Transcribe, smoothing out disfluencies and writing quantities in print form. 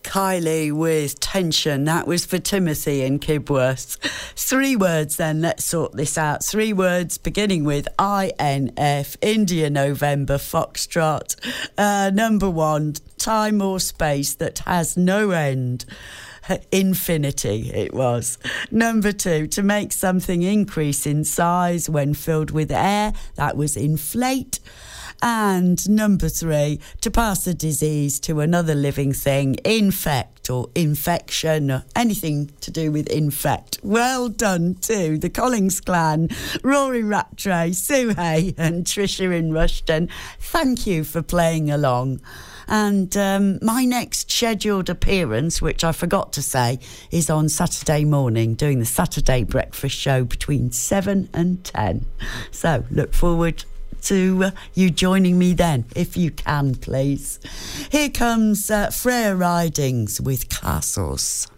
Kylie with Tension. That was for Timothy in Kibworth. 3 words then, let's sort this out. 3 words beginning with INF, India November Foxtrot. Number 1, time or space that has no end. Infinity it was. Number 2, to make something increase in size when filled with air. That was inflate. And number 3, to pass a disease to another living thing, infect or infection, or anything to do with infect. Well done to the Collins clan, Rory Rattray, Sue Hay and Trisha in Rushden. Thank you for playing along. And my next scheduled appearance, which I forgot to say, is on Saturday morning, doing the Saturday breakfast show between 7 and 10. So look forward to you joining me then, if you can, please. Here comes Freya Ridings with Castles.